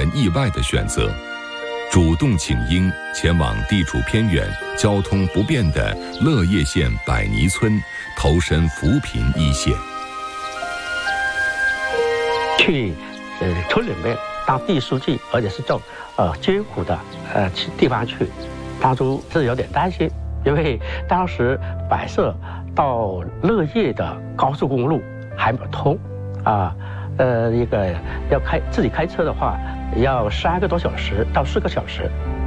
人意外的选择，主动请缨前往地处偏远、交通不便的乐业县百泥村，投身扶贫一线。 去村里面当地书记，而且是这种艰苦的地方去，当初是有点担心，因为当时百色到乐业的高速公路还没有通一个要自己开车的话，要3个多小时到4个小时。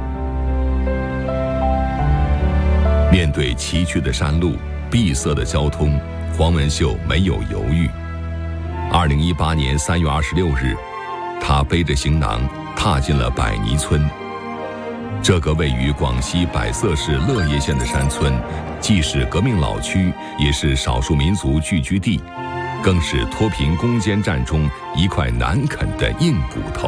面对崎岖的山路、闭塞的交通，黄文秀没有犹豫。2018年3月26日，他背着行囊踏进了百泥村。这个位于广西百色市乐业县的山村，既是革命老区，也是少数民族聚居地，更是脱贫攻坚战中一块难啃的硬骨头。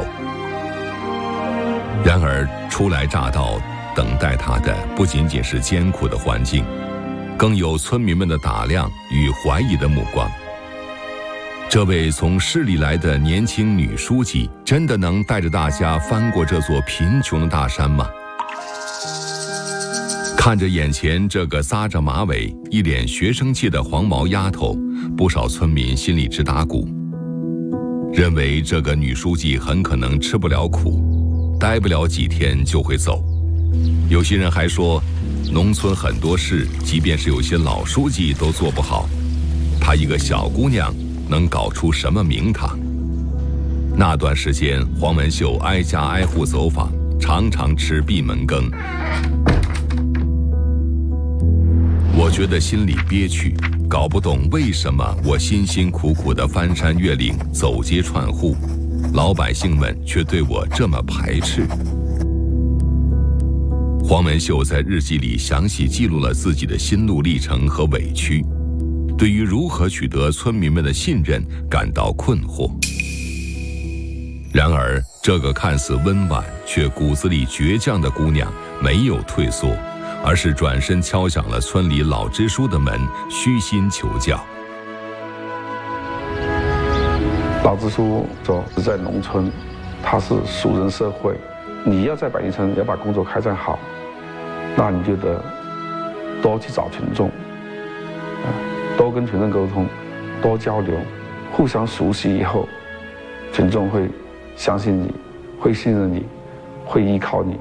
然而初来乍到，等待他的不仅仅是艰苦的环境，更有村民们的打量与怀疑的目光。这位从市里来的年轻女书记，真的能带着大家翻过这座贫穷的大山吗？看着眼前这个扎着马尾、一脸学生气的黄毛丫头，不少村民心里直打鼓，认为这个女书记很可能吃不了苦，待不了几天就会走。有些人还说，农村很多事，即便是有些老书记都做不好，她一个小姑娘能搞出什么名堂？那段时间，黄文秀挨家挨户走访，常常吃闭门羹。我觉得心里憋屈，搞不懂为什么我辛辛苦苦的翻山越岭、走街串户，老百姓们却对我这么排斥。黄文秀在日记里详细记录了自己的心路历程和委屈，对于如何取得村民们的信任感到困惑。然而，这个看似温婉却骨子里倔强的姑娘没有退缩，而是转身敲响了村里老支书的门，虚心求教。 老支书说，在农村，它是熟人社会，你要在百泥村要把工作开展好，那你就得多去找群众，多跟群众沟通，多交流，互相熟悉以后，群众会相信你，会信任你，会依靠你。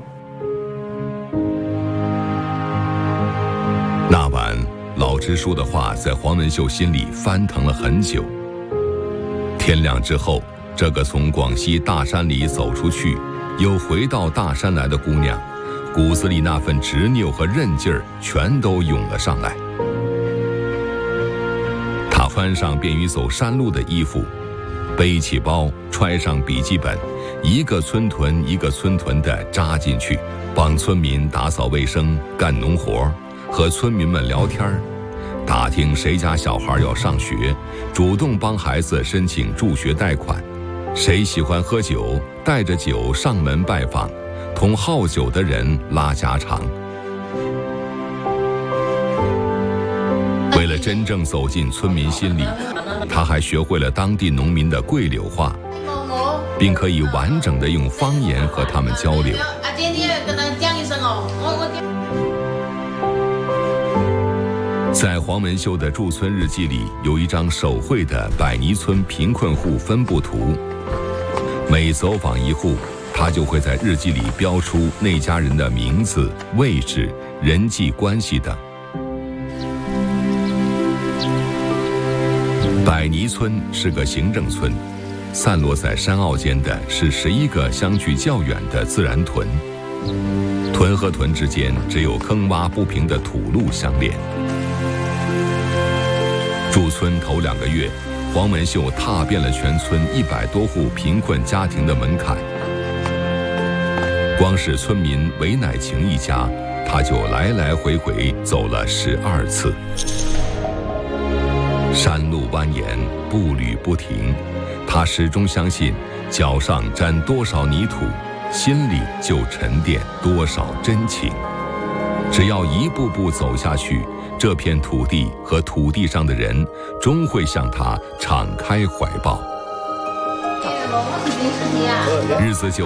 那晚，老支书的话在黄文秀心里翻腾了很久。天亮之后，这个从广西大山里走出去，又回到大山来的姑娘，骨子里那份执拗和韧劲儿全都涌了上来。她穿上便于走山路的衣服，背起包，揣上笔记本，一个村屯一个村屯地扎进去，帮村民打扫卫生、干农活，和村民们聊天，打听谁家小孩要上学，主动帮孩子申请助学贷款，谁喜欢喝酒，带着酒上门拜访，同好酒的人拉家常。为了真正走进村民心里，他还学会了当地农民的桂柳话，并可以完整地用方言和他们交流。在黄文秀的驻村日记里，有一张手绘的百泥村贫困户分布图。每走访一户，他就会在日记里标出那家人的名字、位置、人际关系等。百泥村是个行政村，散落在山坳间的是11个相距较远的自然屯，屯和屯之间只有坑洼不平的土路相连。驻村头2个月，黄文秀踏遍了全村100多户贫困家庭的门槛。光是村民韦乃晴一家，他就来来回回走了12次。山路蜿蜒，步履不停，他始终相信，脚上沾多少泥土，心里就沉淀多少真情。只要一步步走下去，这片土地和土地上的人终会向他敞开怀抱。日子久